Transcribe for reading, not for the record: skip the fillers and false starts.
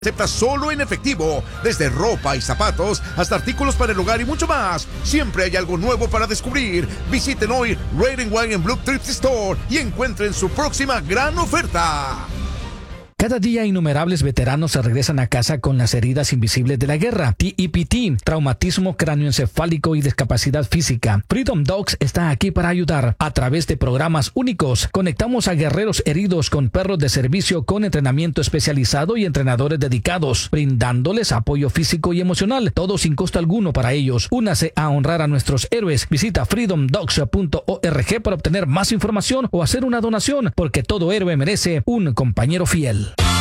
Acepta solo en efectivo, desde ropa y zapatos hasta artículos para el hogar y mucho más. Siempre hay algo nuevo para descubrir. Visiten hoy Red & Wine en Blue Thrift Store y encuentren su próxima gran oferta. Cada día innumerables veteranos se regresan a casa con las heridas invisibles de la guerra. TEPT, traumatismo cráneoencefálico y discapacidad física. Freedom Dogs está aquí para ayudar. A través de programas únicos, conectamos a guerreros heridos con perros de servicio con entrenamiento especializado y entrenadores dedicados, brindándoles apoyo físico y emocional, todo sin costo alguno para ellos. Únase a honrar a nuestros héroes. Visita freedomdogs.org para obtener más información o hacer una donación, porque todo héroe merece un compañero fiel.